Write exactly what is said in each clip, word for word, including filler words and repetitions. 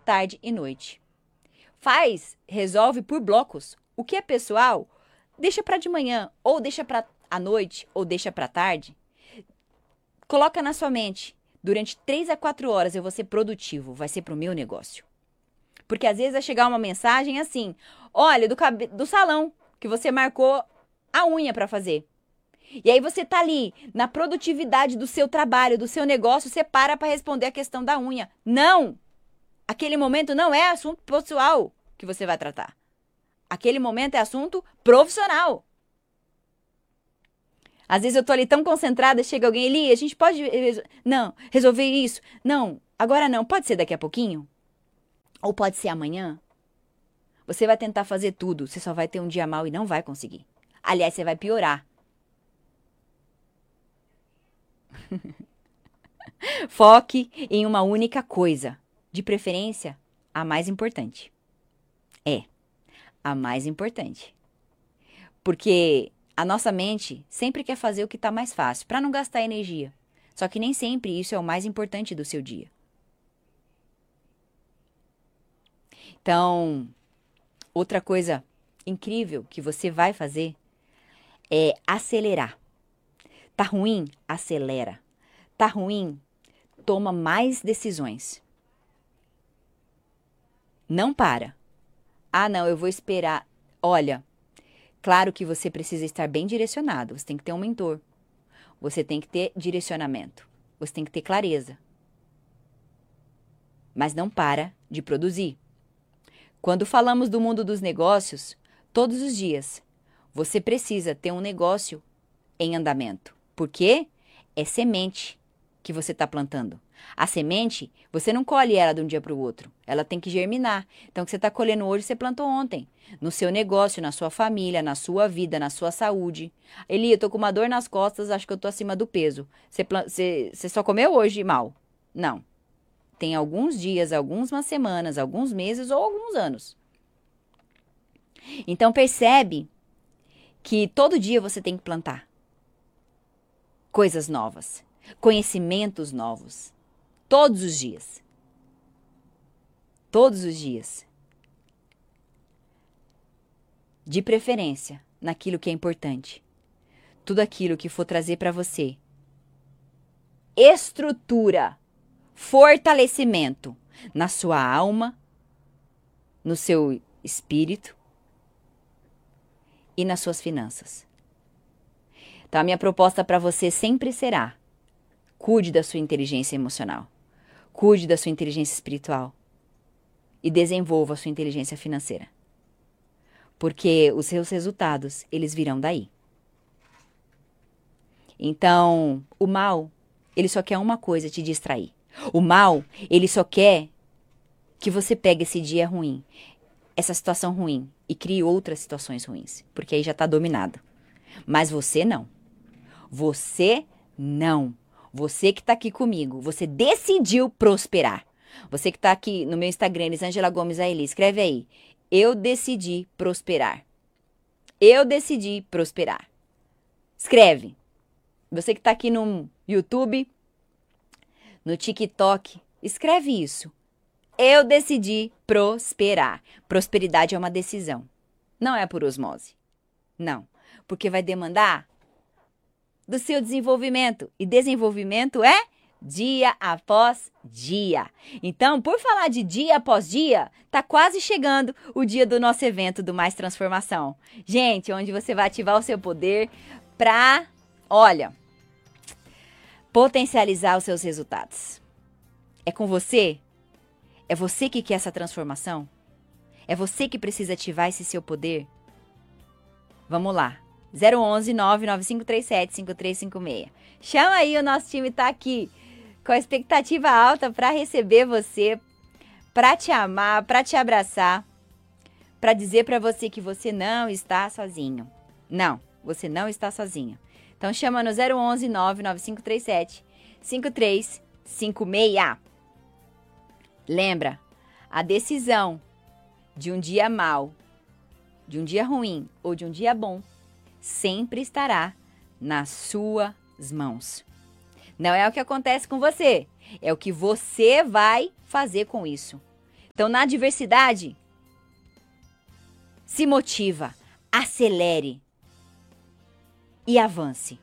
tarde e noite. Faz, resolve por blocos. O que é pessoal, deixa para de manhã, ou deixa para à noite, ou deixa para tarde. Coloca na sua mente, durante três a quatro horas eu vou ser produtivo, vai ser pro meu negócio. Porque às vezes vai chegar uma mensagem assim, olha, do, cabe... do salão que você marcou a unha para fazer. E aí você tá ali, na produtividade do seu trabalho, do seu negócio, você para para responder a questão da unha. Não! Aquele momento não é assunto pessoal que você vai tratar. Aquele momento é assunto profissional. Às vezes eu tô ali tão concentrada, chega alguém, Eli, a gente pode... Não, resolver isso. Não, agora não. Pode ser daqui a pouquinho? Ou pode ser amanhã? Você vai tentar fazer tudo, você só vai ter um dia mal e não vai conseguir. Aliás, você vai piorar. Foque em uma única coisa. De preferência, a mais importante. É, a mais importante. Porque a nossa mente sempre quer fazer o que está mais fácil, para não gastar energia. Só que nem sempre isso é o mais importante do seu dia. Então, outra coisa incrível que você vai fazer é acelerar. Tá ruim? Acelera. Tá ruim? Toma mais decisões. Não para. Ah, não, eu vou esperar. Olha, claro que você precisa estar bem direcionado. Você tem que ter um mentor. Você tem que ter direcionamento. Você tem que ter clareza. Mas não para de produzir. Quando falamos do mundo dos negócios, todos os dias, você precisa ter um negócio em andamento. Por quê? É semente que você está plantando. A semente, você não colhe ela de um dia para o outro. Ela tem que germinar. Então, o que você está colhendo hoje, você plantou ontem. No seu negócio, na sua família, na sua vida, na sua saúde. Eli, eu tô com uma dor nas costas, acho que eu tô acima do peso. Você, você, você só comeu hoje mal? Não. Tem alguns dias, algumas semanas, alguns meses ou alguns anos. Então, percebe que todo dia você tem que plantar coisas novas, conhecimentos novos. Todos os dias. Todos os dias. De preferência, naquilo que é importante. Tudo aquilo que for trazer para você estrutura, fortalecimento na sua alma, no seu espírito e nas suas finanças. Então, a minha proposta para você sempre será: cuide da sua inteligência emocional. Cuide da sua inteligência espiritual e desenvolva a sua inteligência financeira. Porque os seus resultados, eles virão daí. Então, o mal, ele só quer uma coisa, te distrair. O mal, ele só quer que você pegue esse dia ruim, essa situação ruim e crie outras situações ruins, porque aí já está dominado. Mas você não. Você não. Você que está aqui comigo, você decidiu prosperar. Você que está aqui no meu Instagram, Elisângela Gomes Aeli, escreve aí. Eu decidi prosperar. Eu decidi prosperar. Escreve. Você que está aqui no YouTube, no TikTok, escreve isso. Eu decidi prosperar. Prosperidade é uma decisão. Não é por osmose. Não. Porque vai demandar do seu desenvolvimento. E desenvolvimento é dia após dia. Então, por falar de dia após dia, tá quase chegando o dia do nosso evento do Mais Transformação. Gente, onde você vai ativar o seu poder para, olha, potencializar os seus resultados. É com você? É você que quer essa transformação? É você que precisa ativar esse seu poder? Vamos lá. zero onze, nove nove cinco três sete, cinco três cinco seis. Chama aí, o nosso time tá aqui com a expectativa alta para receber você, para te amar, para te abraçar, para dizer para você que você não está sozinho. Não, você não está sozinho. Então chama no zero onze, nove nove cinco três sete, cinco três cinco seis. Lembra, a decisão de um dia mau, de um dia ruim ou de um dia bom sempre estará nas suas mãos. Não é o que acontece com você, é o que você vai fazer com isso. Então, na adversidade, se motiva, acelere e avance.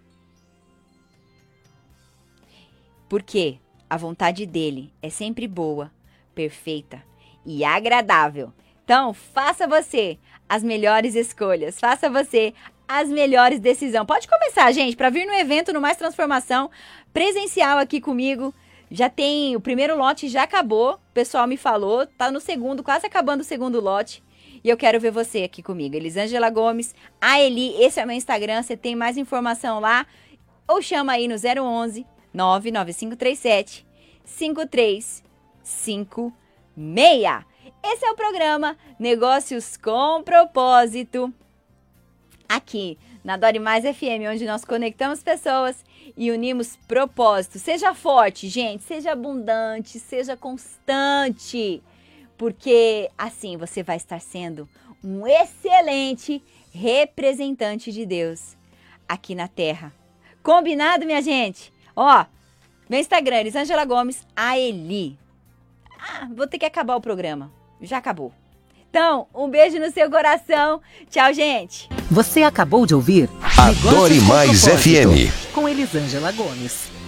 Porque a vontade dele é sempre boa, perfeita e agradável. Então, faça você as melhores escolhas, faça você as melhores decisões. Pode começar, gente, para vir no evento no Mais Transformação presencial aqui comigo. Já tem, o primeiro lote já acabou, o pessoal me falou, tá no segundo, quase acabando o segundo lote. E eu quero ver você aqui comigo, Elisângela Gomes, a Eli, esse é o meu Instagram, você tem mais informação lá, ou chama aí no zero onze, nove nove cinco três sete, cinco três cinco seis. Esse é o programa Negócios com Propósito, aqui na Dore Mais F M, onde nós conectamos pessoas e unimos propósito. Seja forte, gente, seja abundante, seja constante, porque assim você vai estar sendo um excelente representante de Deus aqui na Terra. Combinado, minha gente? Ó, meu Instagram, Elisângela Gomes, a Eli. Ah, vou ter que acabar o programa. Já acabou. Então, um beijo no seu coração. Tchau, gente. Você acabou de ouvir Adore Mais F M com Elisângela Gomes.